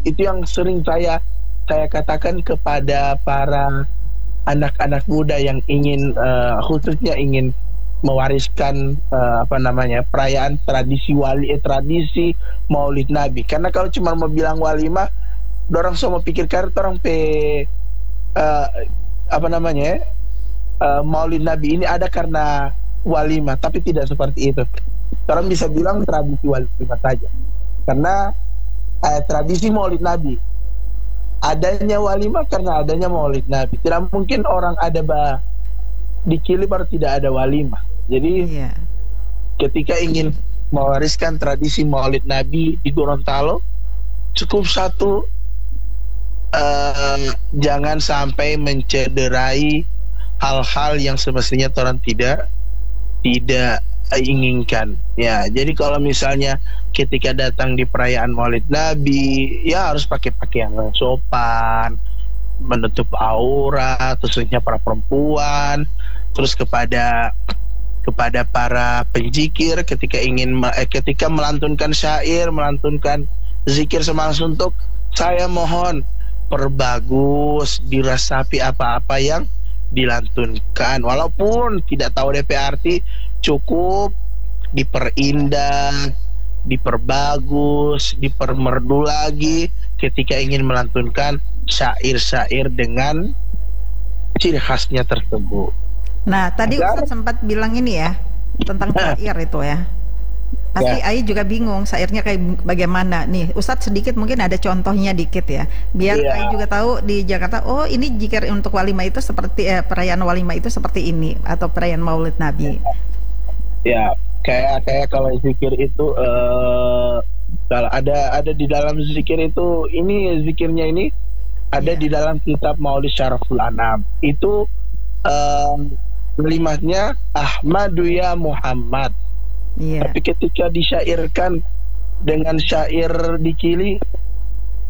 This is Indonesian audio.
Itu yang sering saya katakan kepada para anak-anak muda yang ingin khususnya ingin mewariskan perayaan tradisi Maulid Nabi. Karena kalau cuma mau bilang walimah, dorang semua pikirkan orang eh, Maulid Nabi ini ada karena walimah, tapi tidak seperti itu. Orang bisa bilang tradisi walimah saja. Karena tradisi Maulid Nabi, adanya walimah karena adanya Maulid Nabi. Tidak mungkin orang ada di Kili baru tidak ada walimah. Jadi ketika ingin mewariskan tradisi Maulid Nabi di Gorontalo, cukup satu, jangan sampai mencederai hal-hal yang semestinya orang tidak inginkan. Ya, jadi kalau misalnya ketika datang di perayaan Maulid Nabi, ya harus pakai pakaian yang sopan, menutup aurat, khususnya para perempuan. Terus kepada para penjikir ketika ketika melantunkan syair, melantunkan zikir semangat suntuk, saya mohon perbagus, dirasapi apa-apa yang dilantunkan, walaupun tidak tahu DP arti, cukup diperindah, diperbagus, dipermerdu lagi ketika ingin melantunkan syair-syair dengan ciri khasnya tersebut. Nah, tadi Ustadz sempat bilang ini ya tentang syair itu ya. Pasti Ai juga bingung syairnya kayak bagaimana. Nih, Ustadz sedikit mungkin ada contohnya dikit ya. Biar Ai juga tahu di Jakarta, oh ini jikir untuk walimah itu seperti perayaan walimah itu seperti ini atau perayaan Maulid Nabi. Ya, kayak kalau zikir itu kalau ada di dalam zikir itu, ini zikirnya ini ada di dalam kitab Maulid Syaraful Anam. Itu kalimatnya Ahmadu ya Muhammad. Tapi ketika disyairkan dengan syair di Kili,